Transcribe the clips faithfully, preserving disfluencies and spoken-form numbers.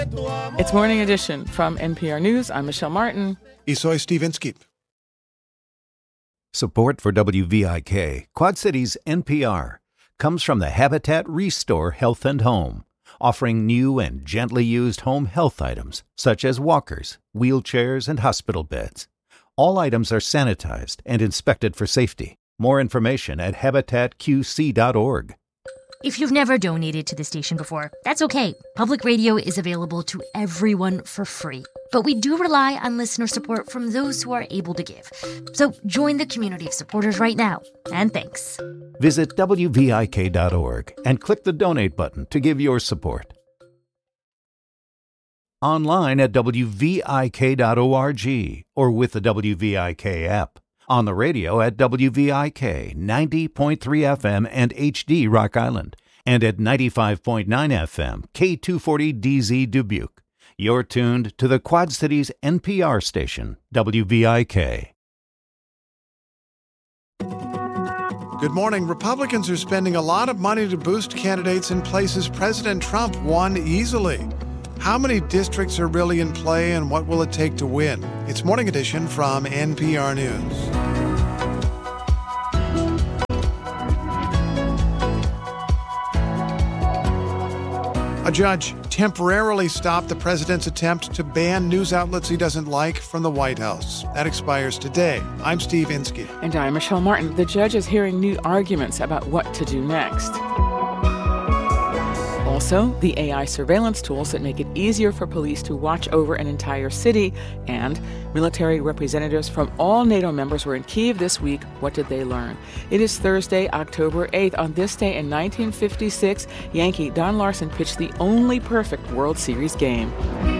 It's Morning Edition from N P R News. I'm Michelle Martin. Y soy Steve Inskeep. Support for W V I K, Quad Cities N P R, comes from the Habitat Restore Health and Home, offering new and gently used home health items such as walkers, wheelchairs, and hospital beds. All items are sanitized and inspected for safety. More information at habitat q c dot org. If you've never donated to the station before, that's okay. Public radio is available to everyone for free. But we do rely on listener support from those who are able to give. So join the community of supporters right now. And thanks. Visit w v i k dot org and click the donate button to give your support. Online at w v i k dot org or with the W V I K app. On the radio at W V I K ninety point three F M and H D Rock Island, and at ninety-five point nine F M K two forty D Z Dubuque. You're tuned to the Quad Cities N P R station, W V I K. Good morning. Republicans are spending a lot of money to boost candidates in places President Trump won easily. How many districts are really in play, and what will it take to win? It's Morning Edition from N P R News. A judge temporarily stopped the president's attempt to ban news outlets he doesn't like from the White House. That expires today. I'm Steve Inskeep. And I'm Michelle Martin. The judge is hearing new arguments about what to do next. Also, the A I surveillance tools that make it easier for police to watch over an entire city, and military representatives from all NATO members were in Kyiv this week. What did they learn? It is Thursday, October eighth. On this day in nineteen fifty-six, Yankee Don Larson pitched the only perfect World Series game.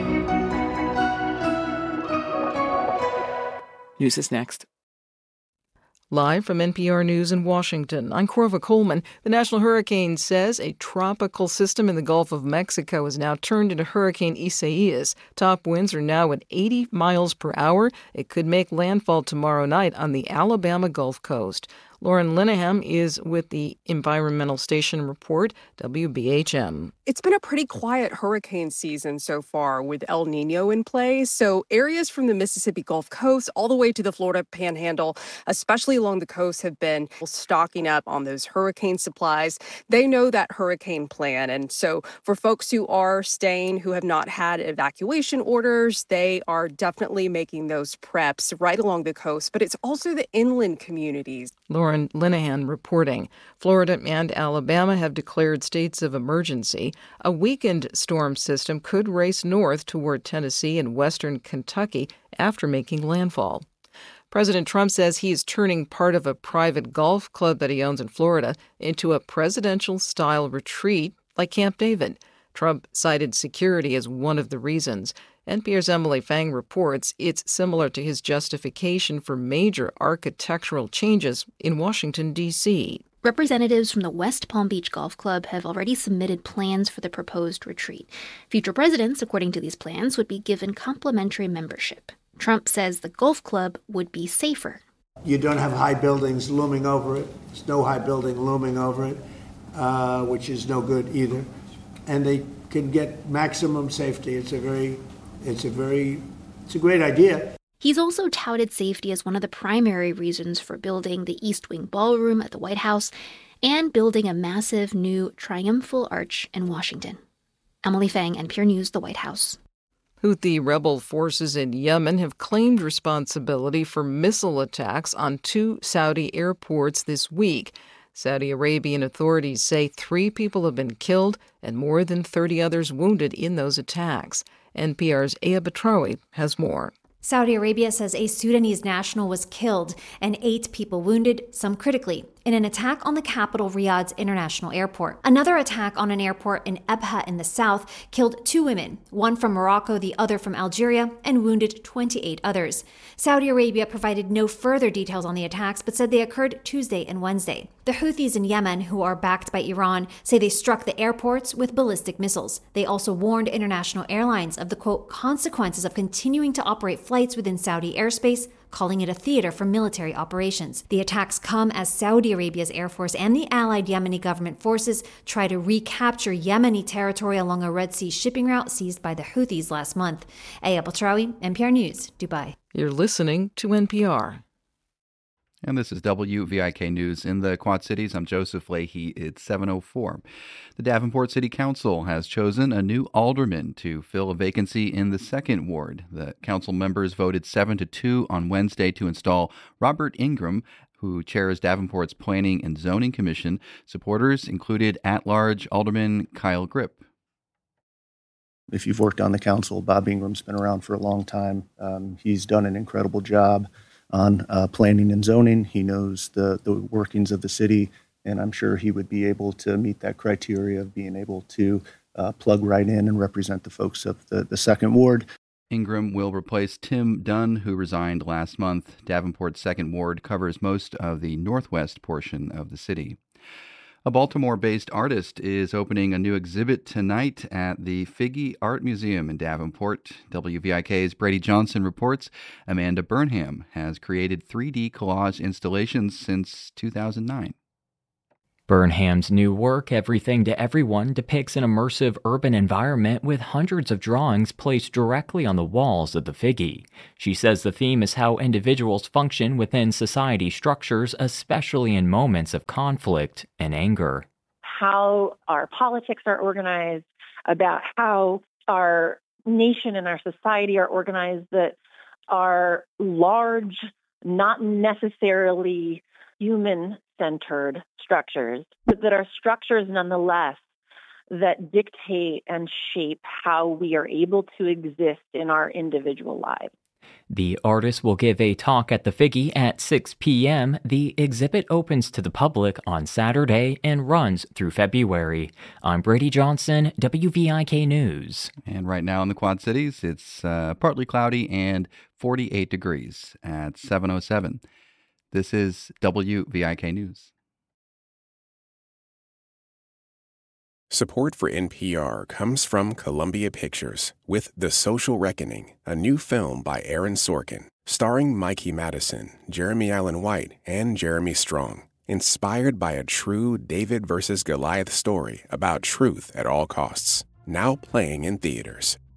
News is next. Live from N P R News in Washington, I'm Corva Coleman. The National Hurricane says a tropical system in the Gulf of Mexico is now turned into Hurricane Isaias. Top winds are now at eighty miles per hour. It could make landfall tomorrow night on the Alabama Gulf Coast. Lauren Linehan is with the Environmental Station Report, W B H M. It's been a pretty quiet hurricane season so far with El Nino in play. So areas from the Mississippi Gulf Coast all the way to the Florida Panhandle, especially along the coast, have been stocking up on those hurricane supplies. They know that hurricane plan. And so for folks who are staying, who have not had evacuation orders, they are definitely making those preps right along the coast. But it's also the inland communities. Lauren Linehan reporting. Florida and Alabama have declared states of emergency. A weakened storm system could race north toward Tennessee and western Kentucky after making landfall. President Trump says he is turning part of a private golf club that he owns in Florida into a presidential-style retreat like Camp David. Trump cited security as one of the reasons. N P R's Emily Fang reports it's similar to his justification for major architectural changes in Washington, D C Representatives from the West Palm Beach Golf Club have already submitted plans for the proposed retreat. Future presidents, according to these plans, would be given complimentary membership. Trump says the golf club would be safer. You don't have high buildings looming over it. There's no high building looming over it, uh, which is no good either. And they can get maximum safety. It's a very, it's a very, it's a great idea. He's also touted safety as one of the primary reasons for building the East Wing Ballroom at the White House and building a massive new triumphal arch in Washington. Emily Fang, N P R News, the White House. Houthi rebel forces in Yemen have claimed responsibility for missile attacks on two Saudi airports this week. Saudi Arabian authorities say three people have been killed and more than thirty others wounded in those attacks. N P R's Aya Batrawi has more. Saudi Arabia says a Sudanese national was killed and eight people wounded, some critically, in an attack on the capital Riyadh's international airport. Another attack on an airport in Ebha in the south killed two women, one from Morocco, the other from Algeria, and wounded twenty-eight others. Saudi Arabia provided no further details on the attacks, but said they occurred Tuesday and Wednesday. The Houthis in Yemen, who are backed by Iran, say they struck the airports with ballistic missiles. They also warned international airlines of the, quote, consequences of continuing to operate flights within Saudi airspace, calling it a theater for military operations. The attacks come as Saudi Arabia's Air Force and the allied Yemeni government forces try to recapture Yemeni territory along a Red Sea shipping route seized by the Houthis last month. Aya Baltraoui, N P R News, Dubai. You're listening to N P R. And this is W V I K News in the Quad Cities. I'm Joseph Leahy. It's seven oh four. The Davenport City Council has chosen a new alderman to fill a vacancy in the second ward. The council members voted seven to two on Wednesday to install Robert Ingram, who chairs Davenport's Planning and Zoning Commission. Supporters included at-large Alderman Kyle Grip. If you've worked on the council, Bob Ingram's been around for a long time. Um, he's done an incredible job on uh, planning and zoning. He knows the, the workings of the city, and I'm sure he would be able to meet that criteria of being able to uh, plug right in and represent the folks of the, the second ward. Ingram will replace Tim Dunn, who resigned last month. Davenport's second ward covers most of the northwest portion of the city. A Baltimore-based artist is opening a new exhibit tonight at the Figge Art Museum in Davenport. W V I K's Brady Johnson reports Amanda Burnham has created three D collage installations since two thousand nine. Burnham's new work, Everything to Everyone, depicts an immersive urban environment with hundreds of drawings placed directly on the walls of the Figge. She says the theme is how individuals function within society structures, especially in moments of conflict and anger. How our politics are organized, about how our nation and our society are organized, that are large, not necessarily human-centered structures, but that are structures nonetheless that dictate and shape how we are able to exist in our individual lives. The artist will give a talk at the Figge at six p.m. The exhibit opens to the public on Saturday and runs through February. I'm Brady Johnson, W V I K News. And right now in the Quad Cities, it's uh, partly cloudy and forty-eight degrees at seven oh seven. This is W V I K News. Support for N P R comes from Columbia Pictures with The Social Reckoning, a new film by Aaron Sorkin, starring Mikey Madison, Jeremy Allen White, and Jeremy Strong. Inspired by a true David versus Goliath story about truth at all costs. Now playing in theaters.